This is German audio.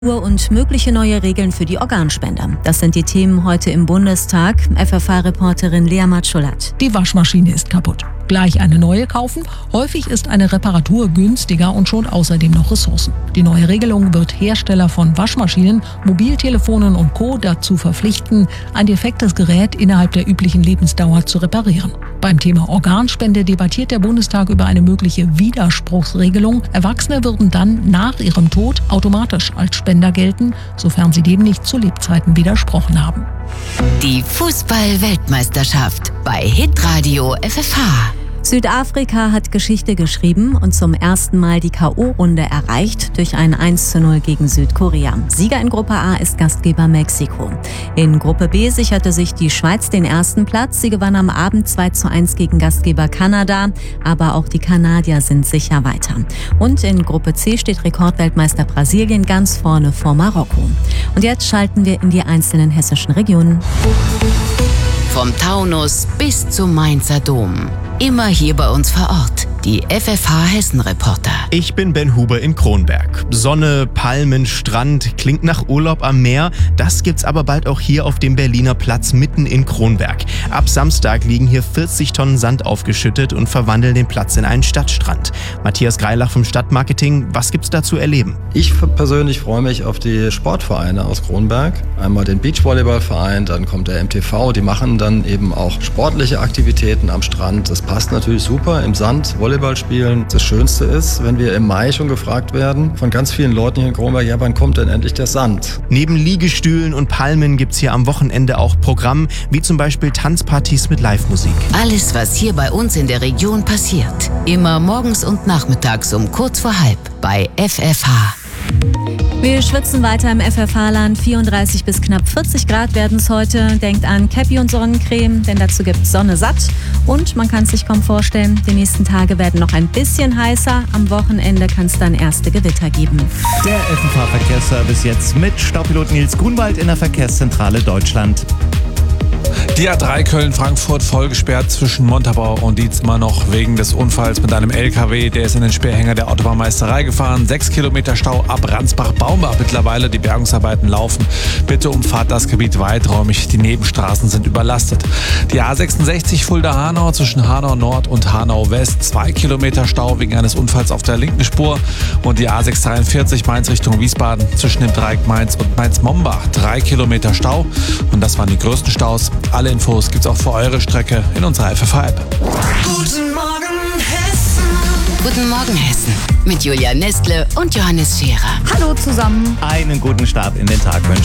Und mögliche neue Regeln für die Organspender. Das sind die Themen heute im Bundestag. FFH-Reporterin Lea Matschulat. Die Waschmaschine ist kaputt. Gleich eine neue kaufen? Häufig ist eine Reparatur günstiger und schont außerdem noch Ressourcen. Die neue Regelung wird Hersteller von Waschmaschinen, Mobiltelefonen und Co. dazu verpflichten, ein defektes Gerät innerhalb der üblichen Lebensdauer zu reparieren. Beim Thema Organspende debattiert der Bundestag über eine mögliche Widerspruchsregelung. Erwachsene würden dann nach ihrem Tod automatisch als Spender gelten, sofern sie dem nicht zu Lebzeiten widersprochen haben. Die Fußball-Weltmeisterschaft bei Hitradio FFH. Südafrika hat Geschichte geschrieben und zum ersten Mal die K.O.-Runde erreicht durch ein 1:0 gegen Südkorea. Sieger in Gruppe A ist Gastgeber Mexiko. In Gruppe B sicherte sich die Schweiz den ersten Platz. Sie gewann am Abend 2:1 gegen Gastgeber Kanada, aber auch die Kanadier sind sicher weiter. Und in Gruppe C steht Rekordweltmeister Brasilien ganz vorne vor Marokko. Und jetzt schalten wir in die einzelnen hessischen Regionen. Vom Taunus bis zum Mainzer Dom. Immer hier bei uns vor Ort. Die FFH-Hessen-Reporter. Ich bin Ben Huber in Kronberg. Sonne, Palmen, Strand, klingt nach Urlaub am Meer. Das gibt's aber bald auch hier auf dem Berliner Platz mitten in Kronberg. Ab Samstag liegen hier 40 Tonnen Sand aufgeschüttet und verwandeln den Platz in einen Stadtstrand. Matthias Greilach vom Stadtmarketing, was gibt's da zu erleben? Ich persönlich freue mich auf die Sportvereine aus Kronberg. Einmal den Beachvolleyballverein, dann kommt der MTV. Die machen dann eben auch sportliche Aktivitäten am Strand. Das passt natürlich super im Sand, Volleyball spielen. Das Schönste ist, wenn wir im Mai schon gefragt werden von ganz vielen Leuten hier in Kronberg, ja, wann kommt denn endlich der Sand? Neben Liegestühlen und Palmen gibt's hier am Wochenende auch Programm, wie zum Beispiel Tanzpartys mit Live-Musik. Alles, was hier bei uns in der Region passiert. Immer morgens und nachmittags um kurz vor halb bei FFH. Wir schwitzen weiter im FFH-Land. 34 bis knapp 40 Grad werden es heute. Denkt an Käppi und Sonnencreme, denn dazu gibt es Sonne satt. Und man kann es sich kaum vorstellen, die nächsten Tage werden noch ein bisschen heißer. Am Wochenende kann es dann erste Gewitter geben. Der FFH-Verkehrsservice jetzt mit Staupilot Nils Grunwald in der Verkehrszentrale Deutschland. Die A3 Köln-Frankfurt voll gesperrt zwischen Montabaur und Dietzmar noch wegen des Unfalls mit einem LKW. Der ist in den Sperrhänger der Autobahnmeisterei gefahren. 6 Kilometer Stau ab Ransbach-Baumbach mittlerweile. Die Bergungsarbeiten laufen. Bitte umfahrt das Gebiet weiträumig. Die Nebenstraßen sind überlastet. Die A66 Fulda-Hanau zwischen Hanau Nord und Hanau West. 2 Kilometer Stau wegen eines Unfalls auf der linken Spur. Und die A643 Mainz Richtung Wiesbaden zwischen dem Dreieck Mainz und Mainz-Mombach. 3 Kilometer Stau. Und das waren die größten Staus. Alle Infos gibt's auch für eure Strecke in unserer FFH-App. Guten Morgen Hessen. Guten Morgen Hessen. Mit Julia Nestle und Johannes Scherer. Hallo zusammen. Einen guten Start in den Tag wünschen